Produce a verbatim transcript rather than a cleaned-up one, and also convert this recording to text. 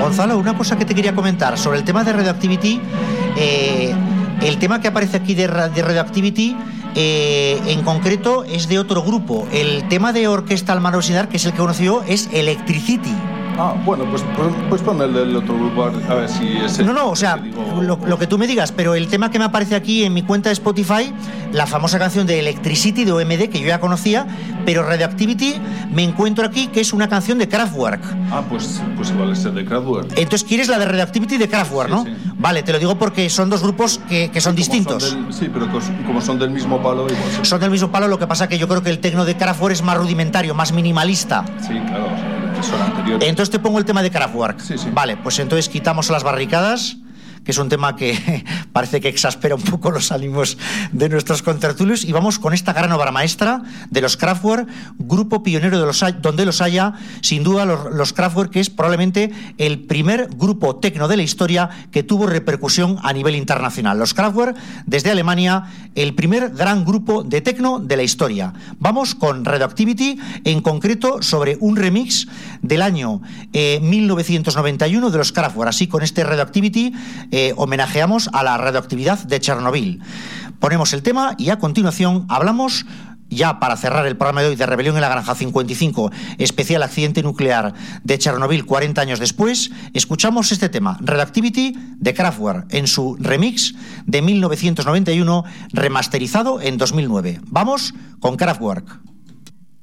Gonzalo, una cosa que te quería comentar sobre el tema de Radioactivity. Eh, el tema que aparece aquí de, de Radioactivity, eh, en concreto, es de otro grupo. El tema de Orquestal Manosidar, que es el que conoció, es Electricity. Ah, bueno, pues, pues, pues pon el del otro grupo, a ver si es... No, no, o sea, digo, lo, lo que tú me digas, pero el tema que me aparece aquí en mi cuenta de Spotify, la famosa canción de Electricity de O M D, que yo ya conocía, pero Radioactivity me encuentro aquí, que es una canción de Kraftwerk. Ah, pues, pues igual es el de Kraftwerk. Entonces, ¿quieres la de Radioactivity de Kraftwerk, sí, no? Sí. Vale, te lo digo porque son dos grupos que, que son sí, distintos. Son del, sí, pero como son del mismo palo, igual. Sí. Son del mismo palo, lo que pasa que yo creo que el tecno de Kraftwerk es más rudimentario, más minimalista. Sí, claro, o sea, son anteriores. Entonces te pongo el tema de Kraftwerk. Sí, sí. Vale, pues entonces quitamos las barricadas, que es un tema que parece que exaspera un poco los ánimos de nuestros contertulios, y vamos con esta gran obra maestra de los Kraftwerk, grupo pionero de los, donde los haya, sin duda los, los Kraftwerk, que es probablemente el primer grupo tecno de la historia que tuvo repercusión a nivel internacional. Los Kraftwerk, desde Alemania, el primer gran grupo de tecno de la historia. Vamos con Radioactivity, en concreto sobre un remix del año eh, mil novecientos noventa y uno de los Kraftwerk. Así, con este Radioactivity eh, homenajeamos a la radioactividad de Chernobyl. Ponemos el tema y a continuación hablamos, ya para cerrar el programa de hoy, de Rebelión en la Granja cincuenta y cinco, especial accidente nuclear de Chernobyl cuarenta años después. Escuchamos este tema, Radioactivity de Kraftwerk, en su remix de mil novecientos noventa y uno, remasterizado en dos mil nueve. Vamos con Kraftwerk.